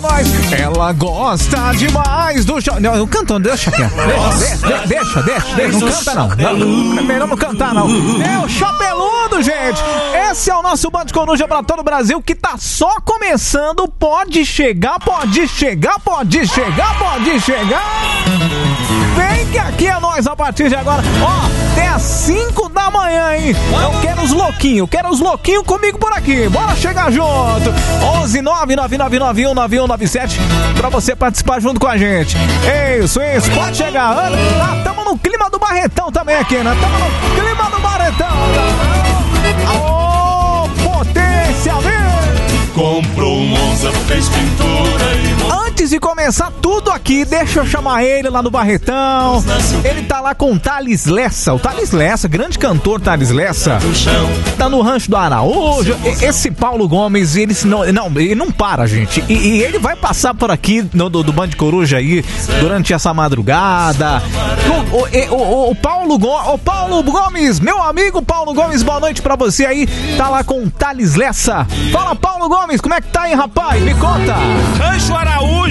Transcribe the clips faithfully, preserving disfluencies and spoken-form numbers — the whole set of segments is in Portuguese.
nós. Ela gosta demais do show. Não, canto, deixa quieto. Deixa, deixa, deixa, deixa. Não canta não. não. É melhor não cantar não. É o Chapeludo, gente. Esse é o nosso Band Coruja pra todo o Brasil que tá só começando. Pode chegar, pode chegar, pode chegar, pode chegar. Vem que aqui é nós a partir de agora. Ó, até às cinco da manhã, hein? Eu quero os louquinhos, quero os louquinhos comigo por aqui. Bora chegar junto. onze nove nove nove nove um nove um nove sete pra você participar junto com a gente. Isso, isso, pode chegar. Ah, tamo no clima do Barretão também aqui, né? Tamo no clima do Barretão. Aô, potência, viu? Comprou um Monza, fez pintura e... Antes de começar tudo aqui, deixa eu chamar ele lá no Barretão. Ele tá lá com o Thales Lessa. O Thales Lessa, grande cantor Thales Lessa. Tá no Rancho do Araújo. Esse Paulo Gomes, ele não, não, ele não para, gente. E, e ele vai passar por aqui no, do, do Band Coruja aí durante essa madrugada. O, o, o, o, Paulo Go, o Paulo Gomes, meu amigo Paulo Gomes, boa noite pra você aí. Tá lá com o Thales Lessa. Fala, Paulo Gomes, como é que tá aí, rapaz? Me conta. Rancho Araújo.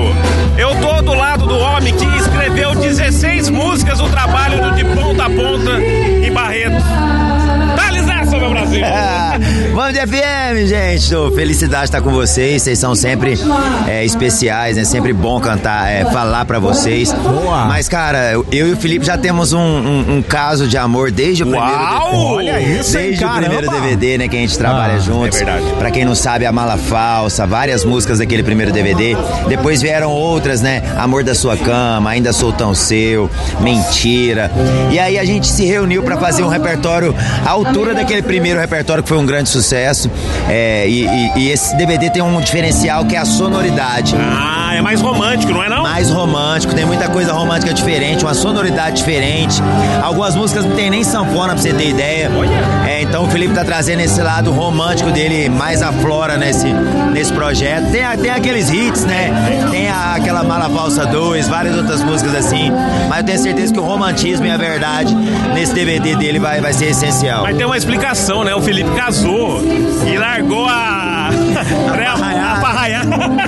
Eu tô do lado do homem que escreveu dezesseis músicas do trabalho do De Ponta a Ponta em Barretos. Thales Lessa, meu Brasil! Ah, Band F M, gente! Tô felicidade de estar com vocês. Vocês são sempre é, especiais, né? Sempre bom cantar, é, falar pra vocês. Boa. Mas, cara, eu e o Felipe já temos um, um, um caso de amor desde o primeiro Uau, D V D. Olha isso, Desde hein, o primeiro D V D, né? Que a gente trabalha ah, juntos. É verdade. Pra quem não sabe, A Mala Falsa, várias músicas daquele primeiro D V D. Depois vieram outras, né? Amor da Sua Cama, Ainda Sou Tão Seu, Mentira. E aí a gente se reuniu pra fazer um repertório à altura daquele primeiro repertório que foi um grande sucesso. É, e, e, e esse D V D tem um diferencial que é a sonoridade. Ah, é mais romântico, não é não? Mais romântico, tem muita coisa romântica diferente, uma sonoridade diferente. Algumas músicas não tem nem sanfona, pra você ter ideia. É, então o Felipe tá trazendo esse lado romântico dele mais aflora nesse, nesse projeto. Tem, tem aqueles hits, né? Tem a, aquela Mala Falsa dois, várias outras músicas assim. Mas eu tenho certeza que o romantismo e a verdade nesse D V D dele vai, vai ser essencial. Mas tem uma explicação, né? O Felipe casou e largou a... a parraiada.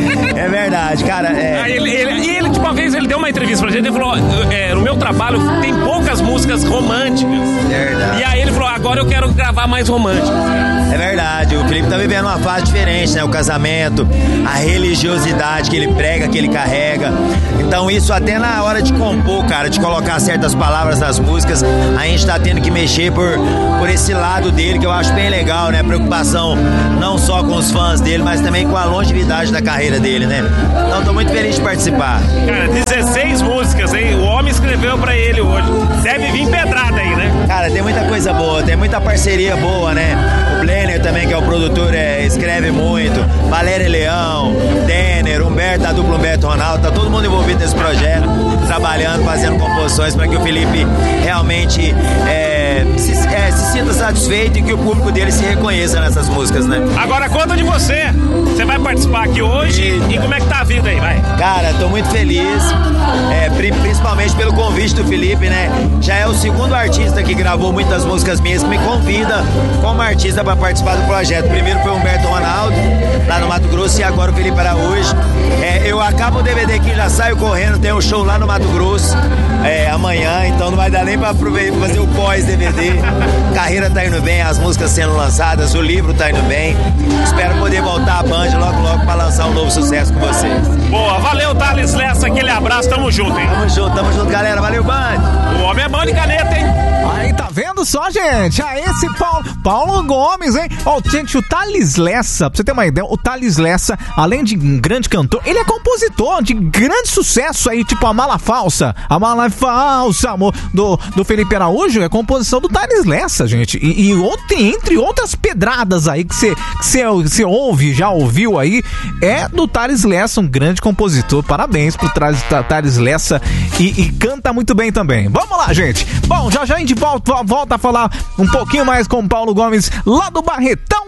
É verdade, cara. É... Aí ele, ele, e ele, tipo, uma vez ele deu uma entrevista pra gente, ele falou, é, no meu trabalho tem poucas músicas românticas. Verdade. E aí ele falou, agora eu quero gravar mais romântico. É verdade, o Felipe tá vivendo uma fase diferente, né? O casamento, a religiosidade que ele prega, que ele carrega. Então isso até na hora de compor, cara, de colocar certas palavras nas músicas, a gente tá tendo que mexer por, por esse lado dele, que eu acho bem legal, né? Preocupação não só com os fãs dele, mas também com a longevidade da carreira dele, né? Então tô muito feliz de participar. Cara, dezesseis músicas, hein? O homem escreveu pra ele hoje. Deve vir pedrada aí, né? Cara, tem muita coisa boa, tem muita parceria boa, né? O Blenner também, que é o produtor, é, escreve muito. Valéria Leão, Denner, Humberto, a dupla Humberto Ronaldo, tá todo mundo envolvido nesse projeto, trabalhando, fazendo composições para que o Felipe realmente é, se, é, se sinta satisfeito e que o público dele se reconheça nessas músicas, né? Agora conta de você. Você vai participar aqui hoje e, e como é que tá a vida aí, vai? Cara, tô muito feliz, é, principalmente pelo convite do Felipe, né? Já é o segundo artista que gravou muitas músicas minhas que me convida como artista para participar do projeto. Primeiro foi o Humberto Ronaldo, lá no Mato Grosso, e agora o Felipe Araújo. É, eu acabo o D V D aqui, já saio correndo, tem um show lá no Mato Grosso é, amanhã, então não vai dar nem pra fazer o pós-D V D. Carreira tá indo bem, as músicas sendo lançadas, o livro tá indo bem. Espero poder voltar à Band logo logo pra lançar um novo sucesso com vocês. Boa, valeu, Thales Lessa, aquele abraço, tamo junto, hein? Tamo junto, tamo junto, galera, valeu, Band! O homem é bom de caneta, hein? Aí, tá vendo só, gente? Ah, esse Paulo, Paulo Gomes, hein? Ó, oh, gente, o Thales Lessa, pra você ter uma ideia, o Thales Lessa, além de um grande cantor, ele é compositor de grande sucesso aí, tipo A Mala Falsa. A Mala Falsa, amor, do, do Felipe Araújo, é composição do Thales Lessa, gente. E, e ontem, entre outras pedradas aí que você que ouve, já ouviu aí, é do Thales Lessa, um grande compositor. Parabéns pro Thales Lessa e, e canta muito bem também. Vamos lá, gente. Bom, já já a gente volta, volta a falar um pouquinho mais com o Paulo Gomes lá do Barretão.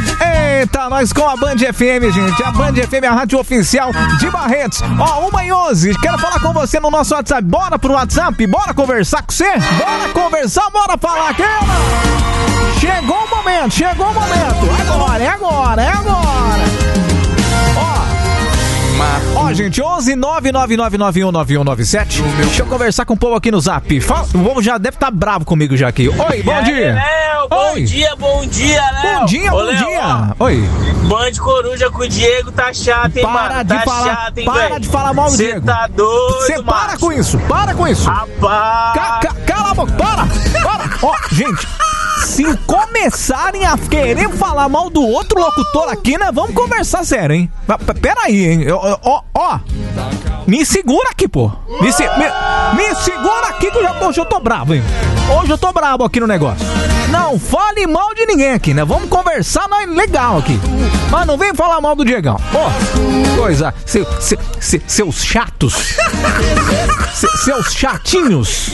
Eita, nós com a Band F M, gente. A Band F M é a rádio oficial de Barretos. Ó, uma e onze. Quero falar com você no nosso WhatsApp. Bora pro WhatsApp? Bora conversar com você? Bora conversar, bora falar aqui. Chegou o momento, chegou o momento. Agora, é agora, é agora. Ó, Ó, gente, onze nove nove nove nove um nove um nove sete. Deixa eu conversar com o povo aqui no Zap. Fala, o povo já deve estar bravo comigo já aqui. Oi, bom dia. Léo, bom Oi. dia, bom dia, Léo. Bom dia, Ô, bom Léo, dia. Oi. Band Coruja com o Diego tá chato, hein, Para mano? de Tá falar, chato, hein, para velho? de falar mal do Cê Diego. tá doido, Você para macho. com isso, para com isso. Rapaz. Ca- ca- cala a boca, para, para. Ó, gente, se começarem a querer falar mal do outro locutor aqui, né, vamos conversar sério, hein. P- Pera aí, hein. Eu- eu- Ó, ó. Me segura aqui, pô. Me, se- me- me segura aqui que eu já tô, hoje eu tô bravo, hein. Hoje eu tô bravo aqui no negócio. Não fale mal de ninguém aqui, né? Vamos conversar nós legal aqui. Mas não vem falar mal do Diegão. Ó, coisa, seu, seu, seu, seus chatos. Se, seus chatinhos.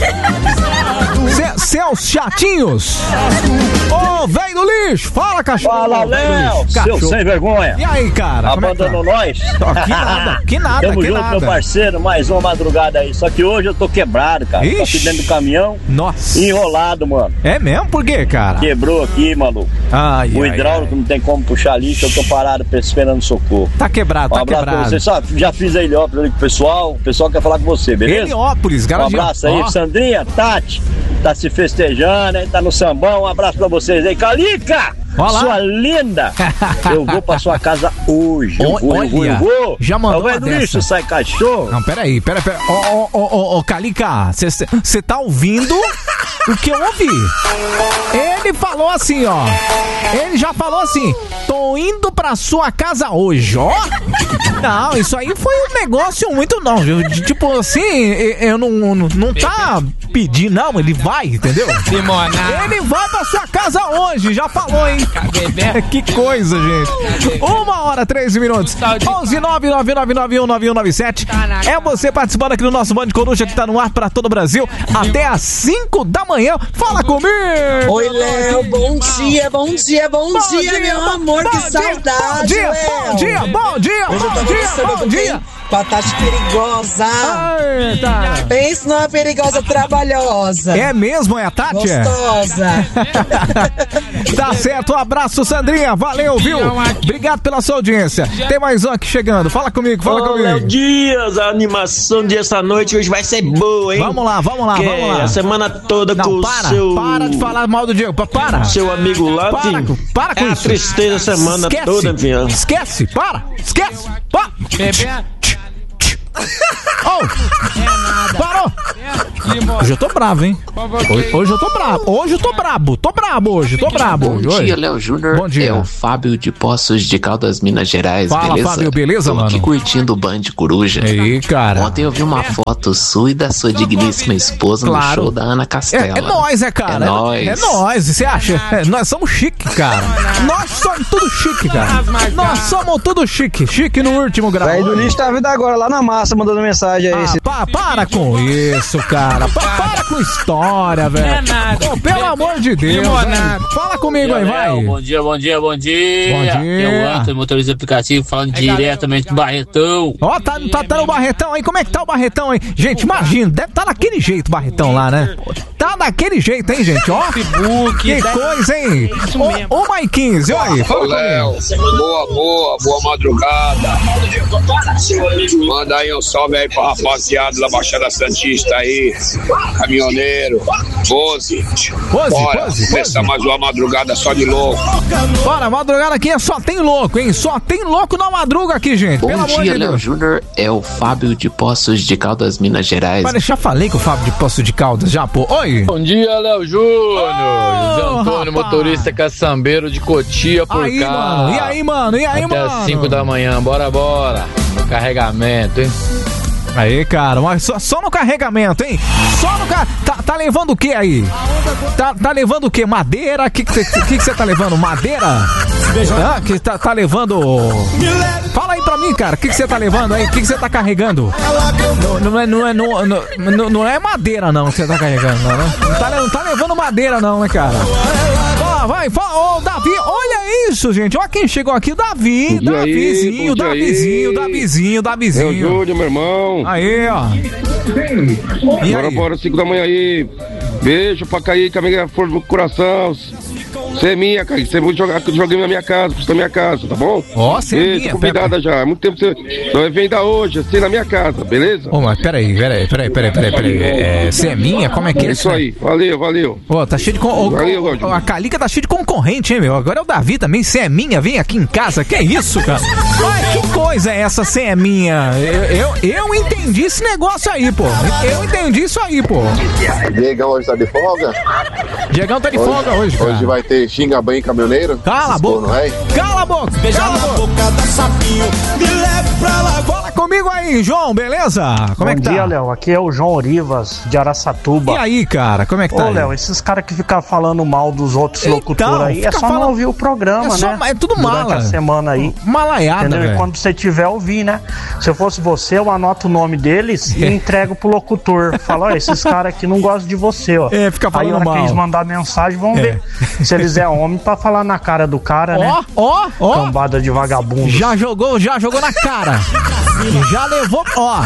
Se, seus chatinhos. Ô, velho do lixo, fala, cachorro. Fala, Léo, seu sem vergonha. E aí, cara? como é que tá? Abandonou nós? Ó, que nada, que nada, Tamo que junto, nada. meu parceiro, mais uma madrugada aí. Só que hoje eu tô quebrado, cara. Tô Ixi. aqui dentro do caminhão, Nossa. enrolado, mano. É mesmo? Por quê, cara? Quebrou aqui, maluco. Ai, O ai, hidráulico ai. não tem como puxar lixo, eu tô parado esperando socorro. Tá quebrado, Um tá abraço pra quebrado. você. Só, já fiz a Heliópolis ali com o pessoal. O pessoal quer falar com você, beleza? Heliópolis, Um garagem. abraço aí, Ó. Sandrinha, Tati. Tá se festejando, hein? Tá no sambão. Um abraço pra vocês aí. Calica! Olá. Sua linda! Eu vou pra sua casa hoje. Eu O- vou, eu vou, olha, eu vou. já mandou Tá uma vendo dessa. lixo, sai cachorro. Não, peraí, peraí, peraí. Ô, ô, ô, ô, ô, Calica, você tá ouvindo o que eu ouvi? Ele falou assim, ó. Ele já falou assim: tô indo pra sua casa hoje, ó. Não, isso aí foi um negócio muito não, viu? De- Tipo assim, eu não, não, não tá pedindo, não, ele vai, entendeu? Ele vai pra sua casa hoje, já falou, hein? Que coisa, gente. Uma hora, treze minutos. onze nove nove nove nove um nove um nove sete. É você participando aqui do nosso Band Coruja que tá no ar pra todo o Brasil até às cinco da manhã. Fala comigo! Oi, Léo, bom dia, bom dia, bom, Bom dia, dia, meu bom- amor, bom que dia, saudade, bom dia, Léo. bom dia, bom dia, Hoje eu bom tô dia, conversando bom com dia. quem? Com a Tati Perigosa. Eita. Pensa numa perigosa trabalhosa. É mesmo, é a Tati? Gostosa. Tá certo, um abraço, Sandrinha. Valeu, viu? Obrigado pela sua audiência. Tem mais um aqui chegando. Fala comigo, fala Ô, comigo. Léo Dias, a animação dessa noite hoje vai ser boa, hein? Vamos lá, vamos lá, Que vamos lá. a semana toda com Não, o para, seu... para de falar mal do Diego. Pa- Para. Seu amigo lá, Para, filho. com- para com é isso. a tristeza a semana Esquece. toda, filho. Esquece, para, esquece. Para. Oh, parou. Hoje eu tô bravo, hein? Hoje, hoje eu tô bravo. Hoje eu tô brabo. Tô brabo hoje. Tô brabo hoje. Bom Oi. dia, Léo Júnior. Bom dia. É o Fábio de Poços de Caldas, Minas Gerais, Fala, beleza? Fábio, beleza, Tô mano? aqui curtindo o Band Coruja. E aí, cara? Ontem eu vi uma foto sua e da sua digníssima esposa Claro. no show da Ana É, Castela. é nóis, é, cara. É nóis. É nóis. Você acha? É, nós somos chique, cara. Nós somos tudo chique, cara. Nós somos tudo chique. Chique no último grau. Velho do lixo tá vindo agora lá na massa mandando mensagem aí. Ah, pa- para com isso, cara. Pa- para com história, velho. Pô, pelo amor de Deus. velho. Fala comigo aí, vai. Bom dia, bom dia, bom dia. Bom dia. É o Antônio, motorista aplicativo, falando diretamente do Barretão. Ó, tá, tá, tá no Barretão aí. Como é que tá o Barretão, hein? Gente, imagina, deve tá daquele jeito o Barretão lá, né? Tá daquele jeito, hein, gente? Ó, que coisa, hein? Ô, ô Maiquinhos, e aí? Fala Ô, Léo, comigo. boa, boa, boa madrugada. Manda aí um salve aí pra rapaziada da Baixada Santista aí, caminhoneiro, Pose. Pose, Bora, pose, começar pose. mais uma madrugada só de louco. Bora, madrugada aqui é só tem louco, hein? Só tem louco na madruga aqui, gente. Bom Pelo amor dia, de Léo Deus. Júnior. É o Fábio de Poços de Caldas, Minas Gerais. Mas já falei com o Fábio de Poço de Caldas, já, pô. Oi. Bom dia, Léo Júnior. José Ô, Antônio, rapaz. motorista caçambeiro de Cotia por Aí, cá. mano. E aí, mano? E aí, Até mano? às cinco da manhã, bora, bora. No carregamento, hein? Aí, cara, mas só, só no carregamento, hein? Só no carregamento. Tá, tá levando o que aí? Tá, tá levando o que? Madeira? O que você que que você tá levando? Madeira? Ah, que tá, tá levando. Fala aí pra mim, cara. O que você tá levando aí? O que você tá carregando? Não, não, é, não, é, não, não, não é madeira, não, que você tá carregando, não, né? Não tá, não tá levando madeira, não, né, cara? Ó, vai, fala, ô, Davi, olha isso, gente. Olha quem chegou aqui, Davi, Bom dia aí, Davizinho, bom dia Davizinho, aí. Davizinho, Léo Davizinho. Júnior, meu irmão. Aí, ó. E Bora, aí? bora, cinco da manhã aí. Beijo pra cair, com a minha força no coração. Seminha, cara. Você vai jogar joguinho na minha casa, na minha casa, tá bom? Ó, Seminha. Convidada já. Há muito tempo você não vem dar hoje, assim, na minha casa, beleza? Ô, mas peraí, peraí, peraí, peraí, peraí, peraí. É, Seminha? Como é que é isso? Isso aí. Valeu, valeu. Ô, tá cheio de... Con... Valeu, Valdir. A Calica tá cheio de concorrente, hein, meu? Agora é o Davi também. Seminha, vem aqui em casa. Que é isso, cara? Ai, que coisa é essa, Seminha? Eu, eu, eu entendi esse negócio aí, pô. Eu entendi isso aí, pô. Diegão hoje tá de folga? Diegão tá de hoje, folga hoje, cara. Hoje vai ter xinga bem caminhoneiro? Cala a boca. É? Cala a boca. Beijar na boca da sapinho, me leve pra lá. Fala comigo aí, João, beleza? Como Bom é que tá? dia, Léo. Aqui é o João Orivas, de Araçatuba. E aí, cara, como é que tá? Ô, Léo, esses caras que ficam falando mal dos outros então, locutores aí, é só falando... não ouvir o programa, é só, né? É tudo mala. Durante a semana aí. Malaiada, velho. E quando você tiver, ouvir, né? Se eu fosse você, eu anoto o nome deles e entrego pro locutor. Fala, ó, esses caras aqui não gostam de você, ó. É, fica falando aí, a hora mal. que eles mandar mensagem, vão é. ver se eles é homem pra falar na cara do cara, ó, né? Ó, ó, ó. Cambada de vagabundo. Já jogou, já jogou na cara. Já levou, ó,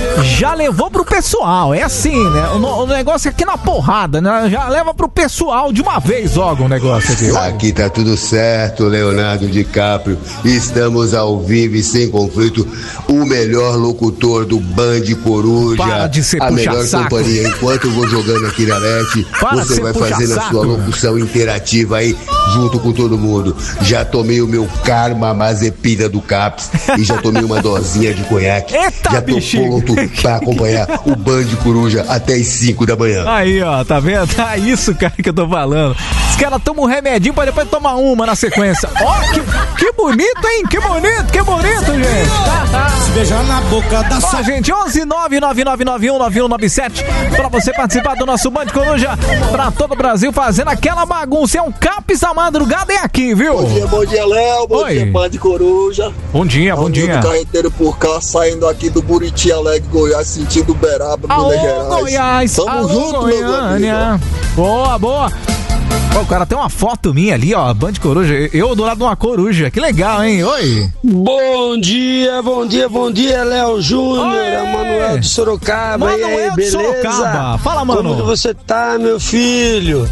já levou pro pessoal, é assim, né? O, o negócio aqui na porrada, né? Já leva pro pessoal de uma vez logo o negócio aqui. Aqui tá tudo certo, Leonardo DiCaprio. Estamos ao vivo e sem conflito. O melhor locutor do Band Coruja. Para de ser a melhor saco. companhia. Enquanto eu vou jogando aqui na net, Para você vai fazendo a sua locução interativa aí, junto com todo mundo. Já tomei o meu karma mazepina do Caps e já tomei uma dosinha de conhaque. Eita, já tô bichinho. pronto pra acompanhar o Band Coruja até as cinco da manhã. Aí, ó, tá vendo? É isso, cara, que eu tô falando. Os caras tomam um remedinho pra depois tomar uma na sequência. Ó, que, que bonito, hein? Que bonito, que bonito, gente. Tá, tá. Se beijar na boca da sua... Ó, gente, onze nove nove nove nove um nove um nove sete pra você participar do nosso Band Coruja pra todo o Brasil, fazendo aquela bagunça. É um Caps da madrugada, é aqui, viu? Bom dia, bom dia, Léo. Bom Oi. dia, Band Coruja. Bom dia, bom dia. Do carreteiro por cá, saindo aqui do Buriti Alegre, Goiás, sentido Uberaba, Minas Gerais. Goiás, Tamo alô, junto, meu amigo. Boa, boa. Ó, o cara tem uma foto minha ali, ó, Band Coruja. Eu do lado de uma coruja. Que legal, hein? Oi. Bom dia, bom dia, bom dia, Léo Júnior, é Manuel de Sorocaba. Manuel e aí, beleza? de Sorocaba. Fala, mano. Como que você tá, meu filho?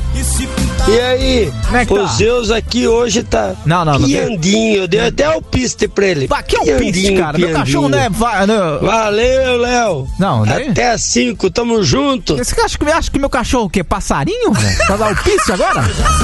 E aí? É tá? O Zeus aqui hoje tá não, não, piandinho. Eu dei até o piste pra ele. Bah, que é o piste, cara? Piandinho. Meu cachorro não é... Vai, não. Valeu, Léo. Não, daí? Até às cinco, tamo junto. Você acha que, acha que meu cachorro o quê? Passarinho? Pra dar o piste agora?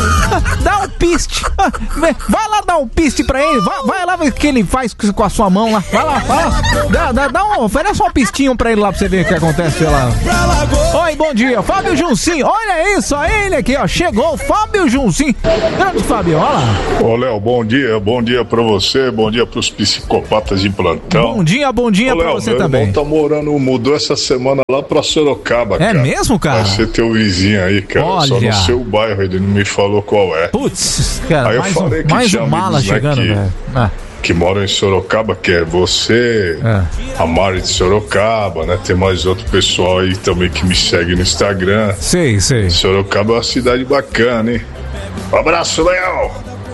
Dá um piste. Vai lá dar um piste pra ele. Vai, vai lá ver o que ele faz com a sua mão lá. Vai lá, vai lá. Dá, dá, dá um, oferece um pistinho pra ele lá pra você ver o que acontece lá. Oi, bom dia. Fábio Junsim. Olha isso, olha ele aqui, ó. Chegou o Fábio Junsim. Grande Fábio, olha lá. Ô, Léo, bom dia. Bom dia pra você. Bom dia pros psicopatas de plantão. Bom dia, bom dia Ô, pra Léo, você meu também. Meu irmão tá morando, mudou essa semana lá pra Sorocaba, é cara. É mesmo, cara? Vai ser teu vizinho aí, cara. Olha. Só no seu bairro, ele não me falou qual é. Putz, cara, aí eu mais falei um, que mais tinha um mala amigos, chegando, né, velho. que, ah. que moram em Sorocaba, que é você, é. a Mari de Sorocaba, né? Tem mais outro pessoal aí também que me segue no Instagram. Sei, sei. Sorocaba é uma cidade bacana, hein? Um abraço, Léo!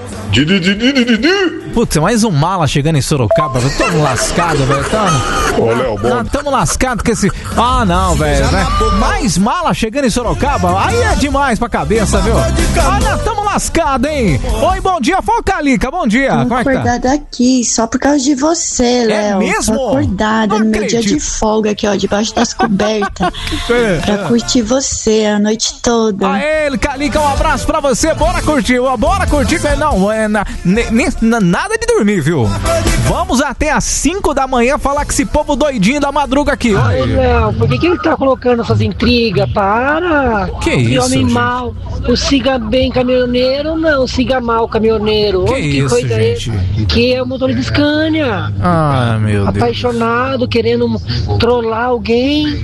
Putz, mais um mala chegando em Sorocaba. Tamo lascado, velho. Tamo. Ô, Léo, bom. Tamo lascado com esse. Ah, não, velho. Mais mala chegando em Sorocaba. Aí é demais pra cabeça, viu? Olha, tamo lascado, hein? Oi, bom dia, Focalica. Bom dia. Tô Como é que tá? acordada aqui, só por causa de você, Léo. É mesmo? Tô acordada não no meu acredito. dia de folga aqui, ó, debaixo das cobertas. Pra curtir você a noite toda. Aê, Calica, um abraço pra você. Bora curtir, bora curtir. Não, é na, ne, na, nada de dormir, viu? Vamos até às cinco da manhã falar com esse povo doidinho da madruga aqui. Ô, Léo, por que, que ele tá colocando essas intrigas? Para! Que, que isso, homem gente? mal. O siga bem caminhoneiro, não, siga mal caminhoneiro. Que, Onde, que isso, coisa gente? é? Que é o motorista Scania. Ah, meu Deus. Apaixonado, querendo trollar alguém.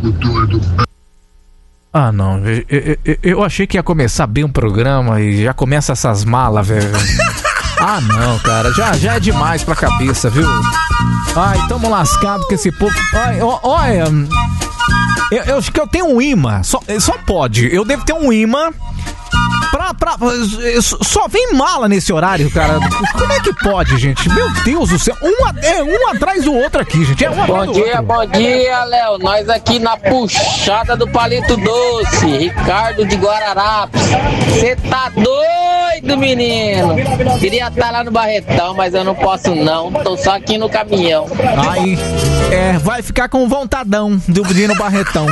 Ah, não. Eu, eu, eu achei que ia começar bem um programa e já começa essas malas, velho. Ah, não, cara. Já, já é demais pra cabeça, viu? Ai, tamo lascado com esse povo. Ai, ó, olha. Eu, eu acho que eu tenho um imã. Só, só pode. Eu devo ter um imã. Pra, pra, só vem mala nesse horário, cara. Como é que pode, gente? Meu Deus do céu. Um, é um atrás do outro aqui, gente. É um bom atrás do dia, outro. Bom dia, Léo. Nós aqui na puxada do Palito Doce. Ricardo de Guararapes. Você tá doido? doido, menino. Queria estar lá no Barretão, mas eu não posso não. Tô só aqui no caminhão. Aí, é, vai ficar com vontadão do ir no Barretão.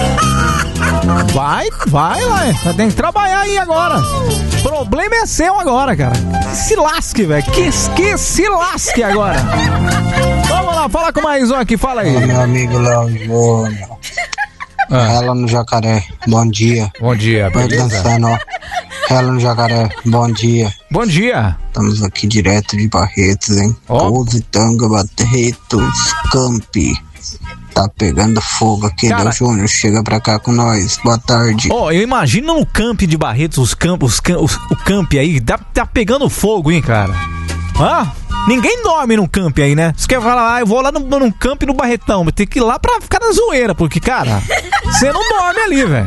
Vai, vai lá. Tem que trabalhar aí agora. O problema é seu agora, cara. Que se lasque, velho. Que, que se lasque agora. Vamos lá, fala com mais um aqui, fala aí. Olá, meu amigo Léo Júnior. Ah. Ela no Jacaré, bom dia. Bom dia, beleza? Vai dançando, ó. Ela no Jacaré, bom dia. Bom dia. Estamos aqui direto de Barretos, hein? Positanga, Barretos, Campi. Tá pegando fogo aqui, Léo Júnior. Chega pra cá com nós. Boa tarde. Ó, oh, eu imagino no camp de Barretos, os campos, os, os, o camp aí, tá, tá pegando fogo, hein, cara? Hã? Ninguém dorme num camp aí, né? Você quer falar, ah, eu vou lá num, num camp no Barretão, mas tem que ir lá pra ficar na zoeira, porque, cara, você não dorme ali, velho.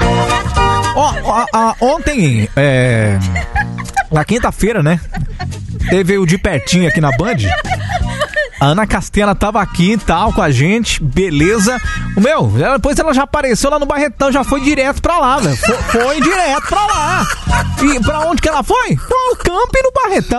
Ó, ó, ó, ontem, é. Na quinta-feira, né? Teve o de pertinho aqui na Band. A Ana Castela tava aqui e tal com a gente, beleza. O meu, depois ela já apareceu lá no Barretão, já foi direto pra lá, velho. Foi, foi direto pra lá. E pra onde que ela foi? Pro campo e no Barretão.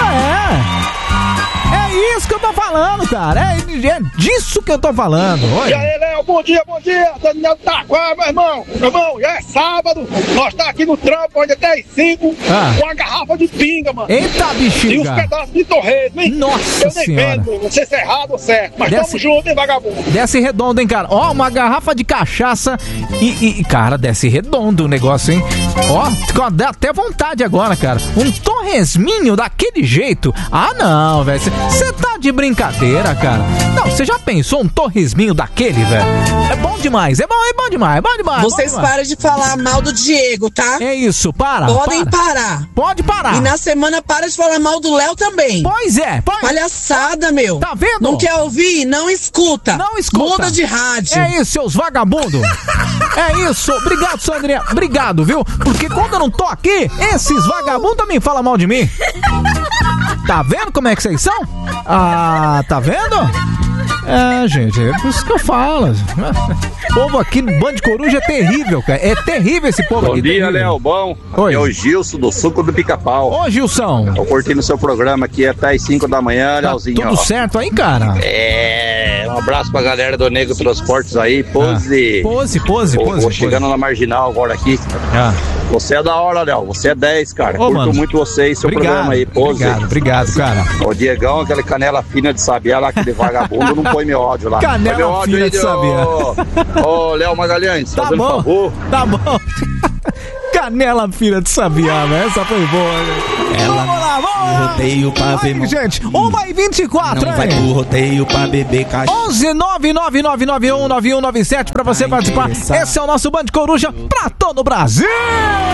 É. É isso que eu tô falando, cara. É, é disso que eu tô falando. Oi. E aí, Léo, bom dia, bom dia. Daniel Taquá, meu irmão. Meu irmão, já é sábado. Nós tá aqui no trampo, ainda até as cinco, ah. com a garrafa de pinga, mano. Eita, bexiga. E os pedaços de torresmo, hein? Nossa eu nem senhora. vendo, não sei se é errado ou certo, mas desce, tamo junto, hein, vagabundo. Desce redondo, hein, cara. Ó, uma garrafa de cachaça e, e, cara, desce redondo o negócio, hein. Ó, dá até vontade agora, cara. Um torresminho daquele jeito. Ah, não, velho. Você tá de brincadeira, cara. Não, você já pensou um torresminho daquele, velho? É bom demais, é bom, é bom demais, é bom demais. Vocês bom demais. param de falar mal do Diego, tá? É isso, para. Podem para. parar. Pode parar. E na semana para de falar mal do Léo também. Pois é. Pois... Palhaçada, meu. Tá vendo? Não quer ouvir? Não escuta. Não escuta. Muda de rádio. É isso, seus vagabundos. É isso. Obrigado, Sandrinha. Obrigado, viu? Porque quando eu não tô aqui, esses vagabundos também falam mal de mim. Tá vendo como é que vocês são? Ah, tá vendo? É, gente, é por isso que eu falo. O povo aqui no Band Coruja é terrível, cara. É terrível esse povo Bom aqui. Bom dia, Léo. Bom. Oi. É o Gilson do Suco do Pica-Pau. Ô, Gilson. Tô curtindo o seu programa aqui até as cinco da manhã, tá Léozinho. Tudo ó. certo aí, cara? É, um abraço pra galera do Nego Transportes aí. Pose. Ah. Pose, pose, Vou, pose. Vou pose. chegando na Marginal agora aqui. Ah. Você é da hora, Léo. Você é dez, cara. Ô, Curto mano. muito você e seu obrigado, programa aí. Pose. Obrigado, obrigado, cara. O Diegão, aquele canela fina de sabiá lá, aquele vagabundo, não põe meu áudio lá. Canela meu áudio fina aí, de sabiá. Ô, Léo Magalhães, tá fazendo bom, favor. Tá bom. Canela fina de sabiá, velho. Essa foi boa, né? Ela vamos lá, vamos lá. Rodeio pra ver. Aí, gente, uma e vinte e quatro, Não vai pro rodeio pra beber cachaça. onze nove nove nove nove um nove um nove sete pra você participar. Esse é o nosso Band Coruja pra todo o Brasil.